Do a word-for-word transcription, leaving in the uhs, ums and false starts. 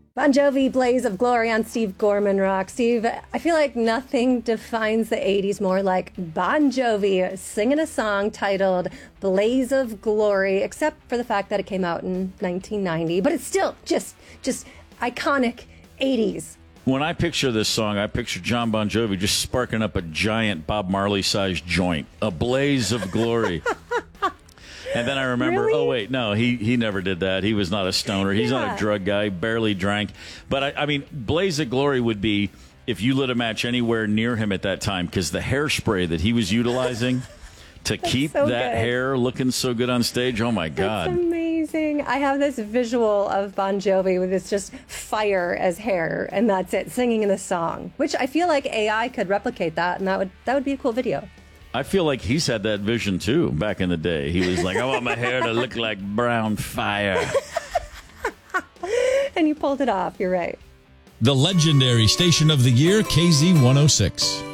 Bon Jovi, Blaze of Glory on Steve Gorman Rock. Steve, I feel like nothing defines the eighties more like Bon Jovi singing a song titled Blaze of Glory, except for the fact that it came out in nineteen ninety. But it's still just, just iconic eighties. When I picture this song, I picture John Bon Jovi just sparking up a giant Bob Marley-sized joint, a blaze of glory. And then I remember, Really? oh, wait, no, he, he never did that. He was not a stoner. He's Yeah. not a drug guy, barely drank. But, I, I mean, Blaze of Glory would be if you lit a match anywhere near him at that time, because the hairspray that he was utilizing to keep so that good. hair looking so good on stage, oh, my That's God. amazing. I have this visual of Bon Jovi with this just fire as hair, and that's it, singing in the song, which I feel like A I could replicate that, and that would that would be a cool video. I feel like he's had that vision, too, back in the day. He was like, I want my hair to look like brown fire. And you pulled it off. You're right. The legendary station of the year, K Z one oh six.